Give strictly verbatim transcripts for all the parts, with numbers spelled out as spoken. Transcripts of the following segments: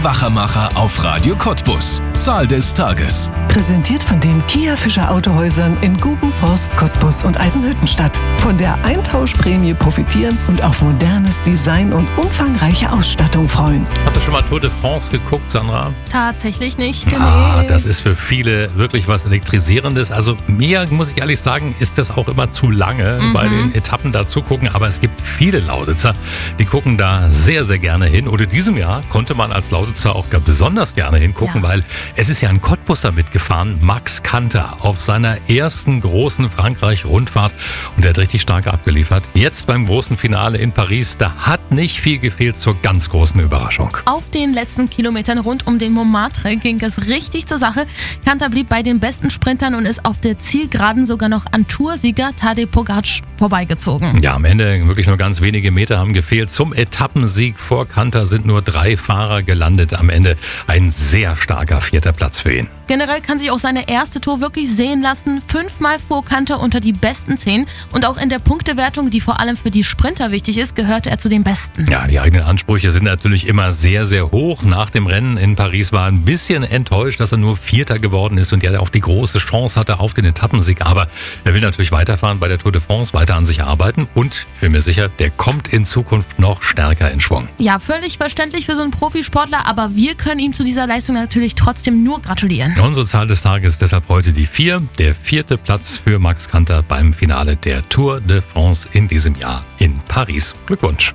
Wachermacher auf Radio Cottbus. Zahl des Tages. Präsentiert von den Kia Fischer Autohäusern in Gubenforst, Cottbus und Eisenhüttenstadt. Von der Eintauschprämie profitieren und auf modernes Design und umfangreiche Ausstattung freuen. Hast du schon mal Tour de France geguckt, Sandra? Tatsächlich nicht. Nee. Ah, das ist für viele wirklich was Elektrisierendes. Also mir, muss ich ehrlich sagen, ist das auch immer zu lange mhm. bei den Etappen da zugucken. Aber es gibt viele Lausitzer, die gucken da sehr, sehr gerne hin. Und in diesem Jahr konnte man als Lausitzer auch gar besonders gerne hingucken, ja. weil es ist ja ein Cottbusser mitgefahren, Max Kanter, auf seiner ersten großen Frankreich-Rundfahrt. Und der hat richtig stark abgeliefert. Jetzt beim großen Finale in Paris, da hat nicht viel gefehlt zur ganz großen Überraschung. Auf den letzten Kilometern rund um den Montmartre ging es richtig zur Sache. Kanter blieb bei den besten Sprintern und ist auf der Zielgeraden sogar noch an Toursieger Tadej Pogacar vorbeigezogen. Ja, am Ende wirklich nur ganz wenige Meter haben gefehlt. Zum Etappensieg vor Kanter sind nur drei Fahrer gelandet. Am Ende ein sehr starker vierter Platz für ihn. Generell kann sich auch seine erste Tour wirklich sehen lassen. Fünfmal fuhr Kanter unter die besten zehn. Und auch in der Punktewertung, die vor allem für die Sprinter wichtig ist, gehörte er zu den Besten. Ja, die eigenen Ansprüche sind natürlich immer sehr, sehr hoch. Nach dem Rennen in Paris war er ein bisschen enttäuscht, dass er nur Vierter geworden ist und ja auch die große Chance hatte auf den Etappensieg. Aber er will natürlich weiterfahren bei der Tour de France, weiter an sich arbeiten. Und ich bin mir sicher, der kommt in Zukunft noch stärker in Schwung. Ja, völlig verständlich für so einen Profisportler. Aber wir können ihm zu dieser Leistung natürlich trotzdem nur gratulieren. Unsere Zahl des Tages deshalb heute die vier. Der vierte Platz für Max Kanter beim Finale der Tour de France in diesem Jahr in Paris. Glückwunsch.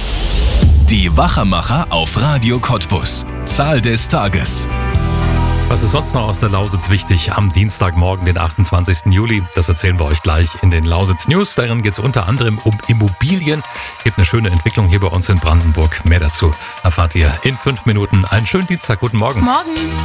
Die Wachermacher auf Radio Cottbus. Zahl des Tages. Was ist sonst noch aus der Lausitz wichtig am Dienstagmorgen, den achtundzwanzigsten Juli? Das erzählen wir euch gleich in den Lausitz News. Darin geht es unter anderem um Immobilien. Gibt eine schöne Entwicklung hier bei uns in Brandenburg. Mehr dazu erfahrt ihr in fünf Minuten. Einen schönen Dienstag. Guten Morgen. Morgen.